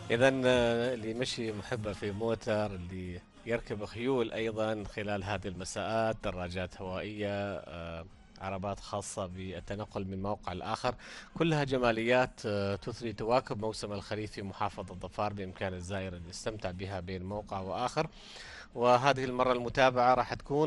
إذا اللي مشي محبة في موتر، اللي يركب خيول أيضا خلال هذه المساءات، دراجات هوائية، عربات خاصة بالتنقل من موقع لآخر، كلها جماليات تثري تواكب موسم الخريف في محافظة ظفار. بإمكان الزائر أن يستمتع بها بين موقع وآخر. وهذه المرة المتابعة راح تكون